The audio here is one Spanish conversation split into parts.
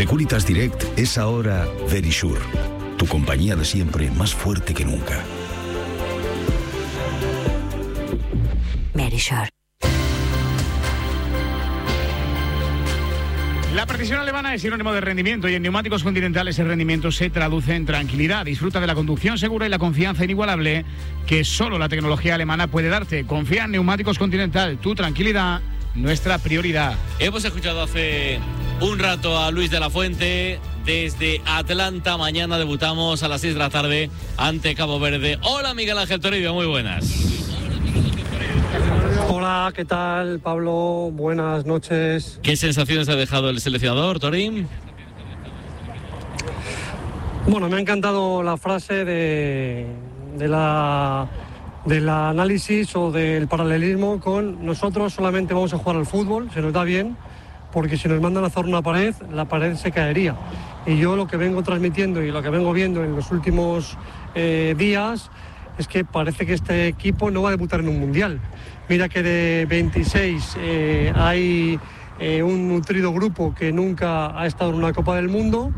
Securitas Direct es ahora Verisure, tu compañía de siempre más fuerte que nunca. Verisure. La precisión alemana es sinónimo de rendimiento y en Neumáticos Continental ese rendimiento se traduce en tranquilidad. Disfruta de la conducción segura y la confianza inigualable que solo la tecnología alemana puede darte. Confía en Neumáticos Continental, tu tranquilidad, nuestra prioridad. Hemos escuchado hace un rato a Luis de la Fuente desde Atlanta. Mañana debutamos a las 6 de la tarde ante Cabo Verde. Hola Miguel Ángel Toribio, muy buenas. Hola, ¿qué tal, Pablo? Buenas noches. ¿Qué sensaciones ha dejado el seleccionador, Torín? Bueno, me ha encantado la frase del análisis o del paralelismo con nosotros solamente vamos a jugar al fútbol, se nos da bien, porque si nos mandan a hacer una pared, la pared se caería. Y yo lo que vengo transmitiendo y lo que vengo viendo en los últimos días es que parece que este equipo no va a debutar en un mundial. Mira que de 26 hay un nutrido grupo que nunca ha estado en una Copa del Mundo,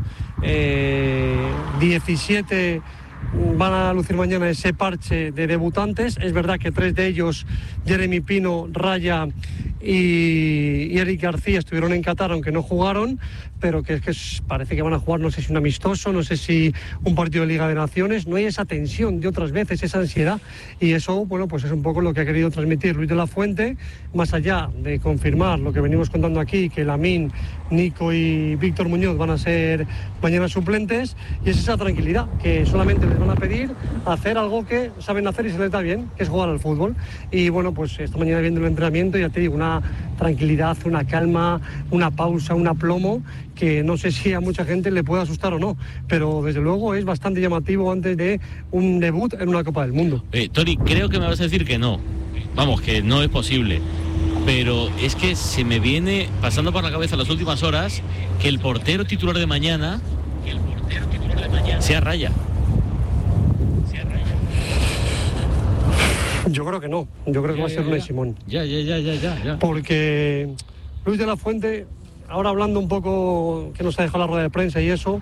17 van a lucir mañana ese parche de debutantes. Es verdad que 3 de ellos, Jeremy Pino, Raya y Eric García, estuvieron en Qatar aunque no jugaron, pero que parece que van a jugar, no sé si un amistoso, no sé si un partido de Liga de Naciones. No hay esa tensión de otras veces, esa ansiedad, y eso, bueno, pues es un poco lo que ha querido transmitir Luis de la Fuente, más allá de confirmar lo que venimos contando aquí, que Lamine, Nico y Víctor Muñoz van a ser mañana suplentes, y es esa tranquilidad que solamente les van a pedir hacer algo que saben hacer y se les da bien, que es jugar al fútbol. Y bueno, pues esta mañana viendo el entrenamiento, ya te digo, una tranquilidad, una calma, una pausa, un aplomo que no sé si a mucha gente le puede asustar o no, pero desde luego es bastante llamativo antes de un debut en una Copa del Mundo. Tori, creo que me vas a decir que no, vamos, que no es posible, pero es que se me viene pasando por la cabeza las últimas horas que el portero titular de mañana sea Raya. Yo creo que no, yo creo que va a ser Unai Simón. Ya. Porque Luis de la Fuente, ahora hablando un poco que nos ha dejado la rueda de prensa y eso,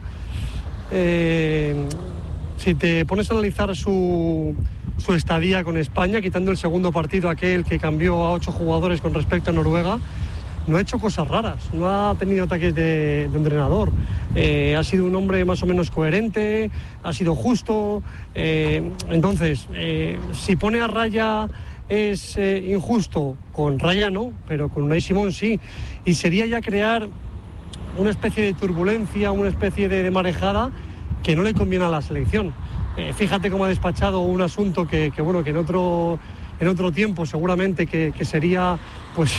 si te pones a analizar su estadía con España, quitando el segundo partido aquel que cambió a 8 jugadores con respecto a Noruega, no ha hecho cosas raras, no ha tenido ataques de entrenador, ha sido un hombre más o menos coherente, ha sido justo, entonces, si pone a Raya es injusto, con Raya no, pero con Unai Simón sí, y sería ya crear una especie de turbulencia, una especie de marejada que no le conviene a la selección. Fíjate cómo ha despachado un asunto que bueno, que en otro tiempo seguramente que sería pues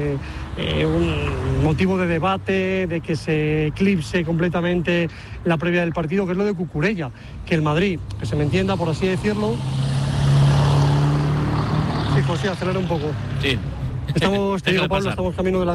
un motivo de debate, de que se eclipse completamente la previa del partido, que es lo de Cucurella, que el Madrid, que se me entienda por así decirlo. Sí, pues sí, acelera un poco. Sí. Te digo, Pablo, estamos camino de la